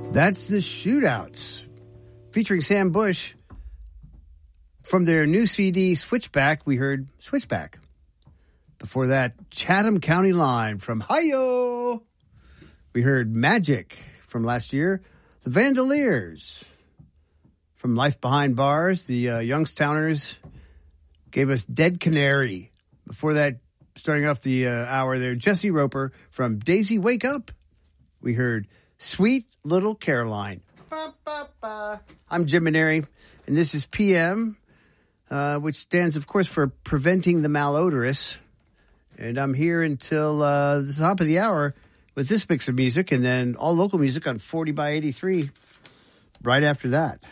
That's the Shootouts, featuring Sam Bush. From their new CD, Switchback, we heard Switchback. Before that, Chatham County Line from Hi-Yo. We heard Magic from last year. The Vandaliers from Life Behind Bars. The Youngstowners gave us Dead Canary. Before that, starting off the hour there, Jesse Roper from Daisy Wake Up. We heard Sweet Little Caroline. Ba, ba, ba. I'm Jim Maneri, and this is PM, which stands, of course, for Preventing the Malodorous. And I'm here until the top of the hour with this mix of music, and then all local music on 40 by 83 right after that.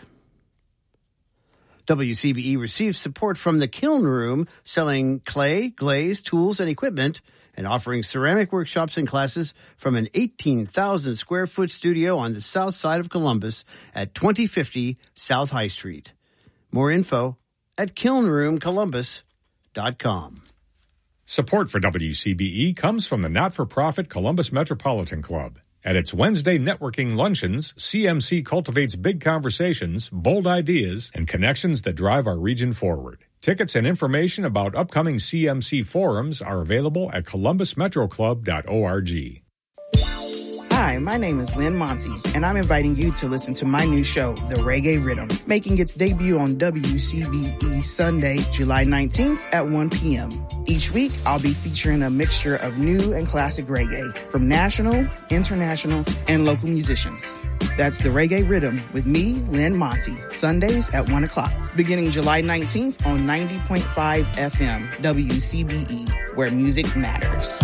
WCBE receives support from the Kiln Room, selling clay, glaze, tools, and equipment, and offering ceramic workshops and classes from an 18,000 square foot studio on the south side of Columbus at 2050 South High Street. More info at kilnroomcolumbus.com. Support for WCBE comes from the not-for-profit Columbus Metropolitan Club. At its Wednesday networking luncheons, CMC cultivates big conversations, bold ideas, and connections that drive our region forward. Tickets and information about upcoming CMC forums are available at columbusmetroclub.org. Hi, my name is Lynn Monty, and I'm inviting you to listen to my new show, The Reggae Rhythm, making its debut on WCBE Sunday, July 19th at 1 p.m. Each week, I'll be featuring a mixture of new and classic reggae from national, international, and local musicians. That's The Reggae Rhythm with me, Lynn Monty, Sundays at 1 o'clock, beginning July 19th on 90.5 FM, WCBE, where music matters.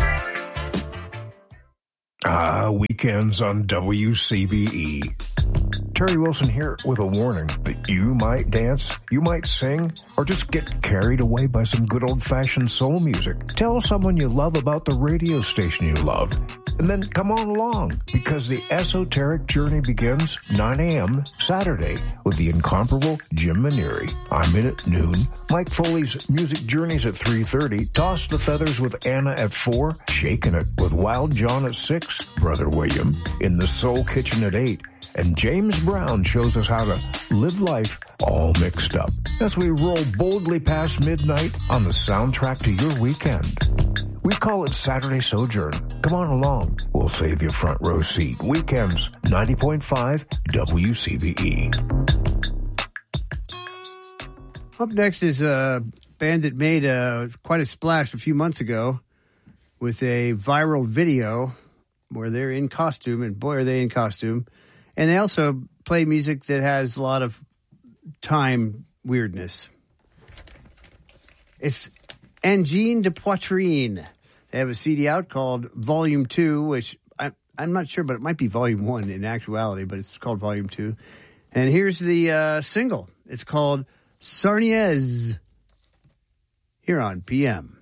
Weekends on WCBE. Terry Wilson here with a warning that you might dance, you might sing, or just get carried away by some good old-fashioned soul music. Tell someone you love about the radio station you love, and then come on along, because the esoteric journey begins 9 a.m. Saturday with the incomparable Jim Maneri. I'm in at noon. Mike Foley's Music Journeys at 3:30. Toss the Feathers with Anna at 4. Shaking It with Wild John at 6. Brother William in the Soul Kitchen at 8. And James Brown shows us how to live life all mixed up as we roll boldly past midnight on the soundtrack to your weekend. We call it Saturday Sojourn. Come on along. We'll save you a front row seat. Weekends, 90.5 WCBE. Up next is a band that made quite a splash a few months ago with a viral video where they're in costume, and boy, are they in costume. And they also play music that has a lot of time weirdness. It's Angine de Poitrine. They have a CD out called Volume 2, which I'm not sure, but it might be Volume 1 in actuality, but it's called Volume 2. And here's the single. It's called Sarniez here on PM.